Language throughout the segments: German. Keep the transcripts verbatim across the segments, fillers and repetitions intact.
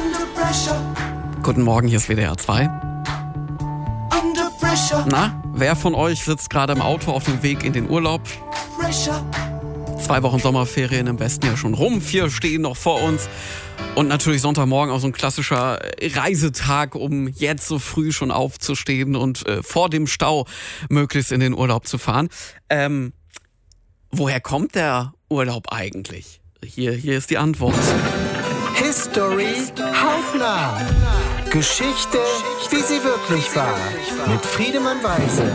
Guten Morgen, hier ist W D R zwei. Under pressure. Na, wer von euch sitzt gerade im Auto auf dem Weg in den Urlaub? Pressure. Zwei Wochen Sommerferien im Westen ja schon rum, vier stehen noch vor uns. Und natürlich Sonntagmorgen auch so ein klassischer Reisetag, um jetzt so früh schon aufzustehen und äh, vor dem Stau möglichst in den Urlaub zu fahren. Ähm, woher kommt der Urlaub eigentlich? Hier, hier ist die Antwort. History hautnah. Geschichte, wie sie wirklich war. Mit Friedemann Weise.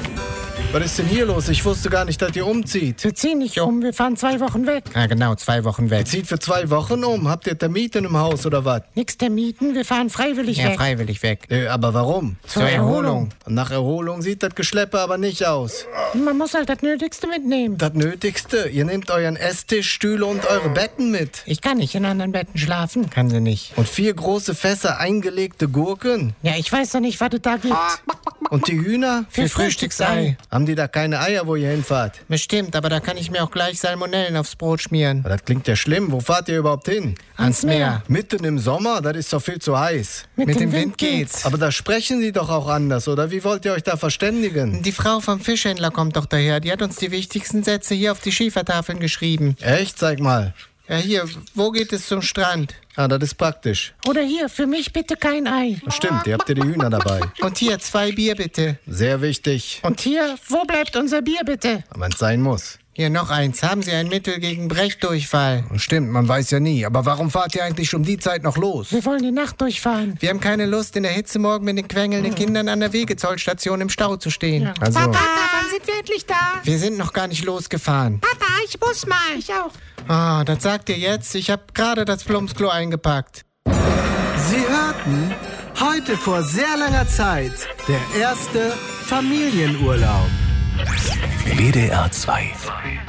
Was ist denn hier los? Ich wusste gar nicht, dass ihr umzieht. Wir ziehen nicht um, wir fahren zwei Wochen weg. Ja, genau, zwei Wochen weg. Ihr zieht für zwei Wochen um? Habt ihr Termiten im Haus oder was? Nix der Mieten, wir fahren freiwillig Ja, weg. freiwillig weg. Äh, aber warum? Zur Erholung. Und nach Erholung sieht das Geschleppe aber nicht aus. Man muss halt das Nötigste mitnehmen. Das Nötigste, ihr nehmt euren Esstisch, Stühle und eure Betten mit. Ich kann nicht in anderen Betten schlafen. Kann sie nicht. Und vier große Fässer eingelegte Gurken. Ja, ich weiß doch nicht, was es da gibt. Und die Hühner? Für Frühstücksei. Haben die da keine Eier, wo ihr hinfahrt? Bestimmt, aber da kann ich mir auch gleich Salmonellen aufs Brot schmieren. Das klingt ja schlimm. Wo fahrt ihr überhaupt hin? Ans Meer. Mitten im Sommer? Das ist doch viel zu heiß. Mit, Mit dem, dem Wind Wind geht's. geht's. Aber da sprechen sie doch auch anders, oder? Wie wollt ihr euch da verständigen? Die Frau vom Fischhändler kommt doch daher. Die hat uns die wichtigsten Sätze hier auf die Schiefertafeln geschrieben. Echt? Zeig mal. Ja, hier, wo geht es zum Strand? Ah, das ist praktisch. Oder hier, für mich bitte kein Ei. Stimmt, ihr habt ja die Hühner dabei. Und hier, zwei Bier bitte. Sehr wichtig. Und hier, wo bleibt unser Bier bitte? Wenn es sein muss. Hier, noch eins. Haben Sie ein Mittel gegen Brechdurchfall? Stimmt, man weiß ja nie. Aber warum fahrt ihr eigentlich um die Zeit noch los? Wir wollen die Nacht durchfahren. Wir haben keine Lust, in der Hitze morgen mit den quengelnden Kindern an der Wegezollstation im Stau zu stehen. Ja. Also, Papa, wann sind wir endlich da? Wir sind noch gar nicht losgefahren. Papa, ich muss mal. Ich auch. Ah, das sagt ihr jetzt? Ich habe gerade das Plumpsklo eingepackt. Sie hörten heute vor sehr langer Zeit der erste Familienurlaub. W D R zwei.